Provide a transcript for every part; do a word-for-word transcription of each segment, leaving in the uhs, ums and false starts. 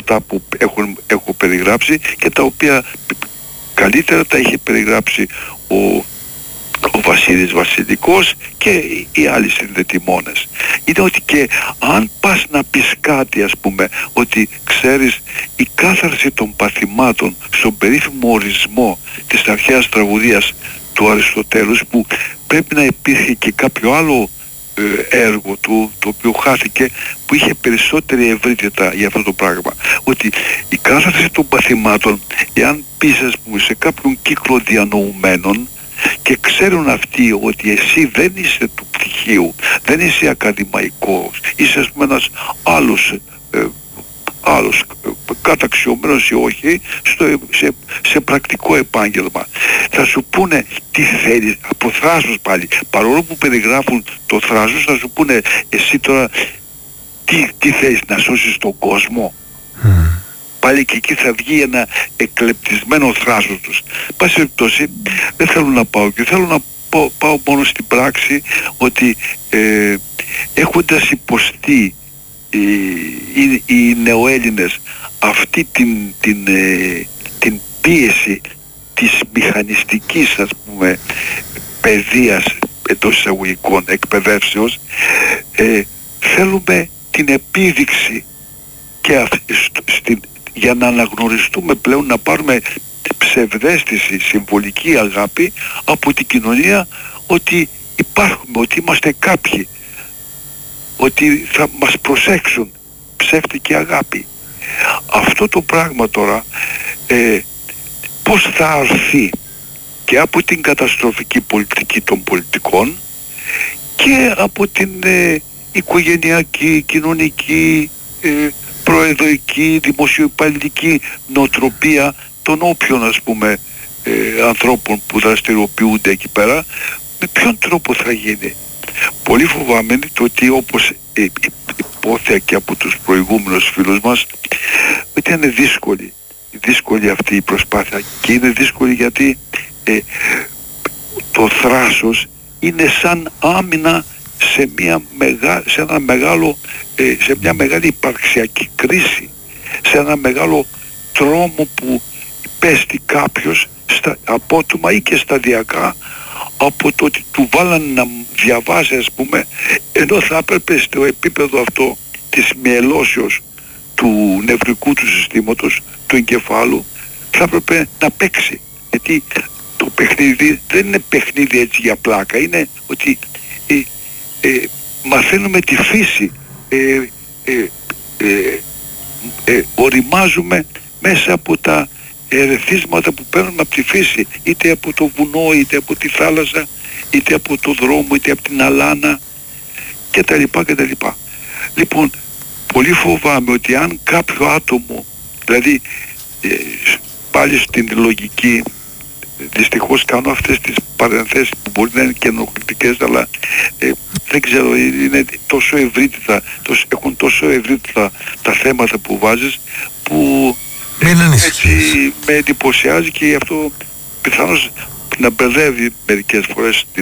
αυτά που έχουν, έχω περιγράψει και τα οποία καλύτερα τα είχε περιγράψει ο, ο Βασίλης Βασιλικός και οι άλλοι συνδετημόνες. Είναι ότι και αν πας να πεις κάτι, ας πούμε, ότι ξέρεις, η κάθαρση των παθημάτων στον περίφημο ορισμό της αρχαίας τραγωδίας του Αριστοτέλους, που πρέπει να υπήρχε και κάποιο άλλο ε, έργο του, το οποίο χάθηκε, που είχε περισσότερη ευρύτητα για αυτό το πράγμα, ότι η κάθαρση των παθημάτων, εάν πεις, ας πούμε, σε κάποιον κύκλο διανοουμένων και ξέρουν αυτοί ότι εσύ δεν είσαι του πτυχίου, δεν είσαι ακαδημαϊκός, είσαι, ας πούμε, ένας άλλος ε, άλλος καταξιωμένος ή όχι στο, σε, σε πρακτικό επάγγελμα, θα σου πούνε τι θέλεις από θράσος πάλι, παρόλο που περιγράφουν το θράσος, θα σου πούνε εσύ τώρα τι, τι θέλεις, να σώσεις τον κόσμο. Mm. Πάλι και εκεί θα βγει ένα εκλεπτισμένο θράσος τους. Πάση περιπτώσει, δεν θέλω να πάω και θέλω να πάω, πάω μόνο στην πράξη, ότι ε, έχοντας υποστεί οι, οι, οι νεοέλληνες αυτή την, την, ε, την πίεση της μηχανιστικής, ας πούμε, παιδείας εντός εισαγωγικών εκπαιδεύσεως, ε, θέλουμε την επίδειξη και αυ, στο, στην, για να αναγνωριστούμε πλέον, να πάρουμε ψευδαίσθηση, συμβολική αγάπη από την κοινωνία, ότι υπάρχουμε, ότι είμαστε κάποιοι, ότι θα μας προσέξουν, ψεύτικη αγάπη. Αυτό το πράγμα τώρα ε, πώς θα αρθεί και από την καταστροφική πολιτική των πολιτικών και από την ε, οικογενειακή, κοινωνική, ε, προεδρική, δημοσιοϊπαλληλική νοοτροπία των όποιων, ας πούμε, ε, ανθρώπων που δραστηριοποιούνται εκεί πέρα. Με ποιον τρόπο θα γίνει? Πολύ φοβάμαι το ότι, όπως ε, υπόθεα και από τους προηγούμενους φίλους μας, ότι είναι δύσκολη, δύσκολη αυτή η προσπάθεια, και είναι δύσκολη γιατί ε, το θράσος είναι σαν άμυνα σε, μια μεγά, σε, ένα μεγάλο, ε, σε μια μεγάλη υπαρξιακή κρίση, σε ένα μεγάλο τρόμο που πέστη κάποιος στα, απότομα ή και σταδιακά, από το ότι του βάλαν να διαβάσει, ας πούμε, ενώ θα έπρεπε στο επίπεδο αυτό της μυελώσεως του νευρικού του συστήματος, του εγκεφάλου, θα έπρεπε να παίξει. Γιατί το παιχνίδι δεν είναι παιχνίδι έτσι για πλάκα, είναι ότι ε, ε, μαθαίνουμε τη φύση, ε, ε, ε, ε, οριμάζουμε μέσα από τα ερεθίσματα που παίρνουμε από τη φύση, είτε από το βουνό, είτε από τη θάλασσα, είτε από το δρόμο, είτε από την αλάνα κτλ. κτλ. Λοιπόν, πολύ φοβάμαι ότι αν κάποιο άτομο, δηλαδή ε, πάλι στην λογική, δυστυχώς κάνω αυτές τις παρενθέσεις που μπορεί να είναι και ενοχλητικές, αλλά ε, δεν ξέρω, είναι τόσο ευρύτητα, τόσο, έχουν τόσο ευρύτητα τα θέματα που βάζεις, που έτσι με εντυπωσιάζει, και γι' αυτό πιθανώς να μπερδεύει μερικές φορές την,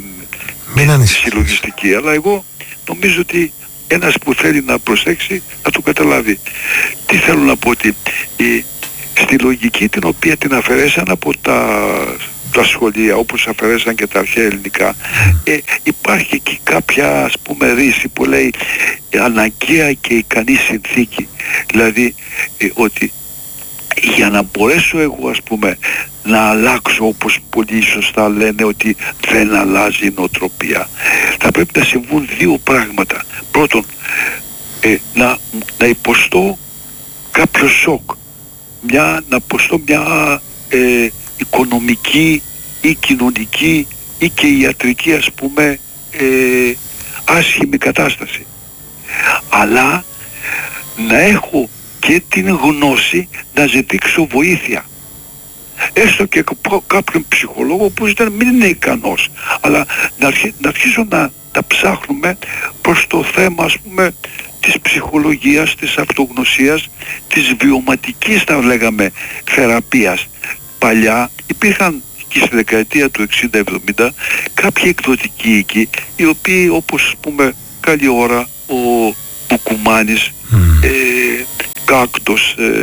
τη συλλογιστική. Αλλά εγώ νομίζω ότι ένας που θέλει να προσέξει θα το καταλάβει. Τι θέλω να πω, ότι η, στη λογική την οποία την αφαιρέσαν από τα, τα σχολεία, όπως αφαιρέσαν και τα αρχαία ελληνικά, ε, υπάρχει εκεί κάποια, ας πούμε, ρίση που λέει αναγκαία και ικανή συνθήκη. Δηλαδή ε, ότι για να μπορέσω εγώ, ας πούμε, να αλλάξω, όπως πολύ σωστά λένε ότι δεν αλλάζει η νοοτροπία, θα πρέπει να συμβούν δύο πράγματα. Πρώτον, ε, να, να υποστώ κάποιο σοκ, μια, να υποστώ μια ε, οικονομική ή κοινωνική ή και ιατρική, ας πούμε, ε, άσχημη κατάσταση. Αλλά να έχω και την γνώση να ζητήσω βοήθεια. Έστω και από κάποιον ψυχολόγο που δεν μην είναι ικανός, αλλά να, αρχί, να αρχίσω να τα ψάχνουμε προς το θέμα, ας πούμε, της ψυχολογίας, της αυτογνωσίας, της βιωματικής, θα λέγαμε, θεραπείας. Παλιά υπήρχαν και στη δεκαετία του εξήντα εβδομήντα κάποιοι εκδοτικοί οίκοι, οι οποίοι, όπως, ας πούμε, καλή ώρα ο Μπουκουμάνης, mm. ε, κάκτος, ε,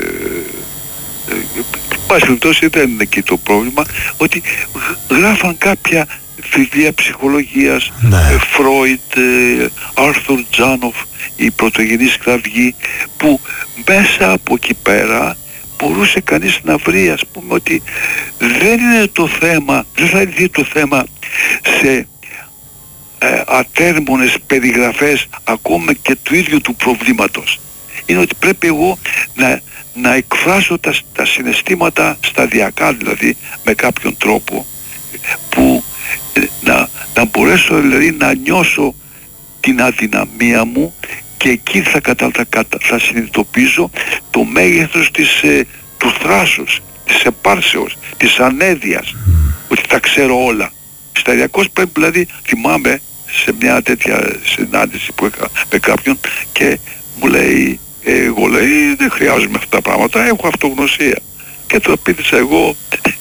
ε, πάση περιπτώσει δεν είναι εκεί το πρόβλημα, ότι γράφαν κάποια βιβλία ψυχολογίας, ναι. ε, Φρόιντ, ε, Άρθουρ Τζάνοφ, οι πρωτογενείς κραυγοί, που μέσα από εκεί πέρα μπορούσε κανείς να βρει, ας πούμε, ότι δεν είναι το θέμα, δεν θα δει το θέμα σε ε, ατέρμονες περιγραφές ακόμα και του ίδιου του προβλήματος. Είναι ότι πρέπει εγώ να, να εκφράσω τα, τα συναισθήματα σταδιακά, δηλαδή με κάποιον τρόπο, που ε, να, να μπορέσω δηλαδή να νιώσω την αδυναμία μου, και εκεί θα, κατα, θα, κατα, θα συνειδητοποιήσω το μέγεθος της, ε, του θράσους, της επάρσεως, της ανέδειας, mm. ότι τα ξέρω όλα. Σταδιακώς πρέπει, δηλαδή θυμάμαι σε μια τέτοια συνάντηση που είχα με κάποιον και μου λέει, εγώ λέει δεν χρειάζομαι αυτά τα πράγματα, έχω αυτογνωσία. Και το απίτησα εγώ,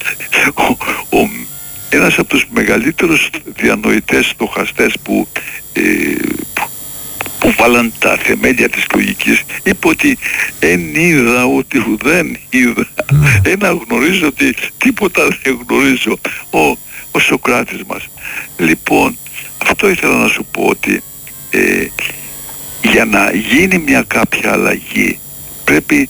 ο, ο, ένας από τους μεγαλύτερους διανοητές στοχαστές που, ε, που που βάλαν τα θεμέλια της λογικής, είπε ότι εν είδα ότι ουδέν είδα, ένα γνωρίζω ότι τίποτα δεν γνωρίζω, ο, ο Σοκράτης μας. Λοιπόν, αυτό ήθελα να σου πω, ότι ε, για να γίνει μια κάποια αλλαγή πρέπει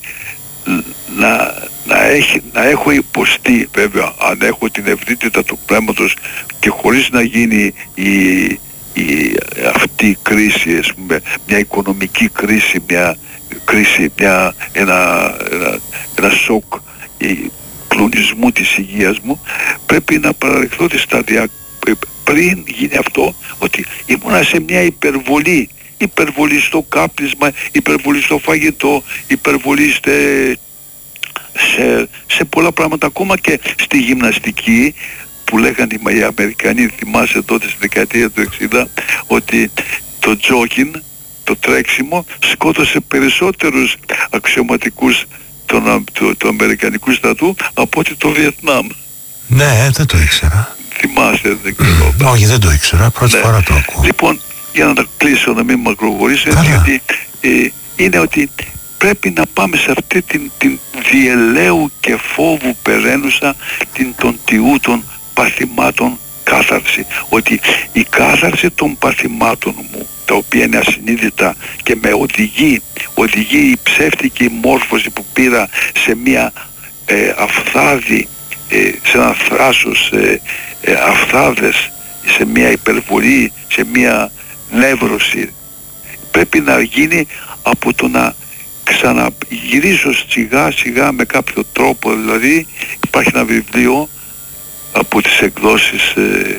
να, να, έχει, να έχω υποστεί, βέβαια, αν έχω την ευρύτητα του πνεύματος και χωρίς να γίνει η Η, αυτή η κρίση, ας πούμε, μια οικονομική κρίση, μια κρίση, μια, ένα, ένα, ένα σοκ η, κλονισμού της υγείας μου, πρέπει να παραδεχθώ τη σταδία πριν γίνει αυτό, ότι ήμουνα σε μια υπερβολή, υπερβολή στο κάπνισμα, υπερβολή στο φαγητό, υπερβολή στε, σε, σε πολλά πράγματα, ακόμα και στη γυμναστική, που λέγανε οι Αμερικανοί, θυμάσαι τότε στη δεκαετία του εξήντα, ότι το τζόκιν, το τρέξιμο, σκότωσε περισσότερους αξιωματικούς του, του, του Αμερικανικού στρατού από ότι το Βιετνάμ. Ναι, δεν το ήξερα. Θυμάσαι, δεν ξέρω. Mm, όχι, δεν το ήξερα, πρώτη ναι. φορά το ακούω. Λοιπόν, για να τα κλείσω, να μην μακρογορήσω, γιατί ε, είναι ότι πρέπει να πάμε σε αυτή την, την διελαίου και φόβου περαίνουσα, την των τιούτων παθημάτων κάθαρση, ότι η κάθαρση των παθημάτων μου, τα οποία είναι ασυνείδητα και με οδηγεί, οδηγεί η ψεύτικη μόρφωση που πήρα σε μια ε, αφθάδη, ε, σε ένα θράσος ε, ε, αφθάδες, σε μια υπερβολή, σε μια νεύρωση, πρέπει να γίνει από το να ξαναγυρίσω σιγά σιγά με κάποιο τρόπο. Δηλαδή υπάρχει ένα βιβλίο από τις εκδόσεις ε,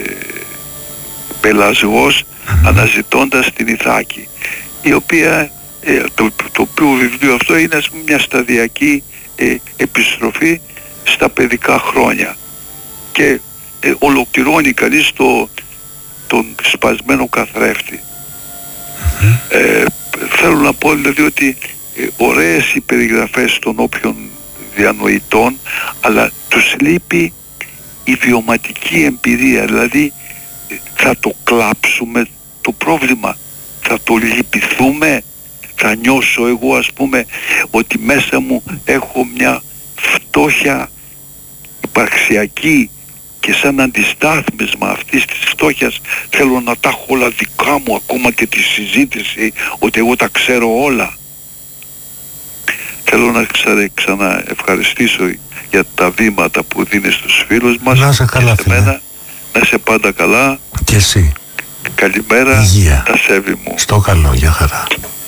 Πελασγός, mm-hmm. αναζητώντας την Ιθάκη, η οποία ε, το, το οποίο βιβλίο αυτό είναι, ας πούμε, μια σταδιακή ε, επιστροφή στα παιδικά χρόνια και ε, ολοκληρώνει κανείς το, τον σπασμένο καθρέφτη. Mm-hmm. ε, θέλω να πω δηλαδή ότι ε, ωραίες οι περιγραφές των όποιων διανοητών, αλλά τους λείπει η βιωματική εμπειρία. Δηλαδή θα το κλάψουμε το πρόβλημα, θα το λυπηθούμε, θα νιώσω εγώ, ας πούμε, ότι μέσα μου έχω μια φτώχεια υπαρξιακή και σαν αντιστάθμισμα αυτής της φτώχειας θέλω να τα έχω όλα δικά μου, ακόμα και τη συζήτηση ότι εγώ τα ξέρω όλα. Θέλω να ξανά ευχαριστήσω για τα βήματα που δίνεις στους φίλους μας. Να σε καλά, φίλε. Μένα, να είσαι πάντα καλά. Και εσύ. Καλημέρα. Υγεία. Τα σέβη μου. Στο καλό, για χαρά.